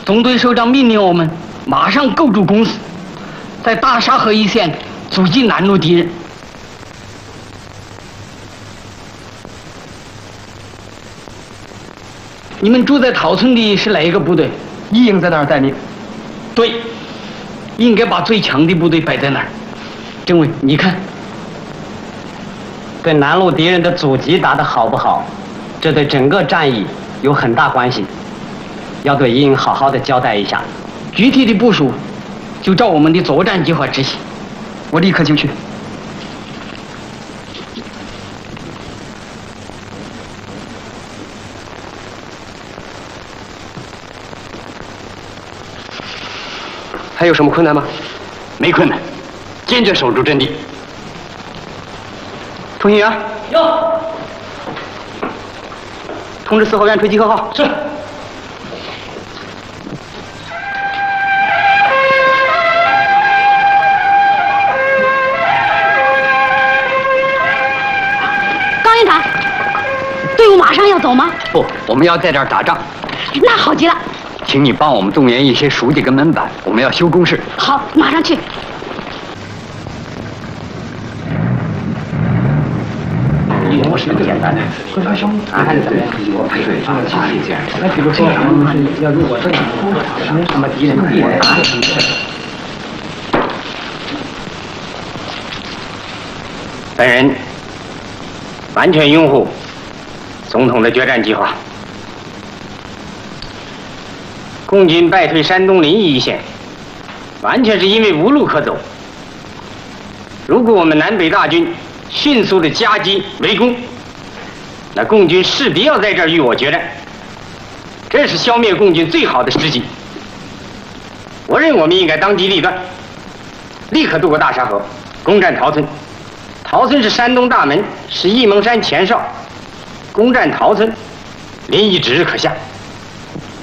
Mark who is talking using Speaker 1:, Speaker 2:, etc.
Speaker 1: 总队首长命令我们马上构筑工事，在大沙河一线阻击南路敌人。你们住在桃村的是哪一个部队？
Speaker 2: 一营在那儿待命。
Speaker 1: 对，应该把最强的部队摆在那儿。政委，你看，
Speaker 3: 对南路敌人的阻击打得好不好，这对整个战役有很大关系，要对一营好好的交代一下。
Speaker 1: 具体的部署就照我们的作战计划执行。
Speaker 2: 我立刻就去。还有什么困难吗？
Speaker 4: 没困难，坚决守住阵地。
Speaker 2: 通信员，
Speaker 1: 有。
Speaker 2: 通知4号院吹集合号。
Speaker 1: 是。
Speaker 5: 高营长，队伍马上要走吗？
Speaker 4: 不，我们要在这儿打仗。
Speaker 5: 那好极了。
Speaker 4: 请你帮我们动员一些书记跟门板，我们要修工事。
Speaker 5: 好，马上去。
Speaker 3: 模式很简单的，按怎么样对方去这样。那比如说，要如果这样，那么敌人必然打你。
Speaker 6: 本人完全拥护总统的决战计划。共军败退山东临沂一线，完全是因为无路可走。如果我们南北大军迅速的夹击围攻，那共军势必要在这儿与我决战，这是消灭共军最好的时机。我认为我们应该当机立断，立刻渡过大沙河，攻占桃村。桃村是山东大门，是沂蒙山前哨，攻占桃村，临沂指日可下。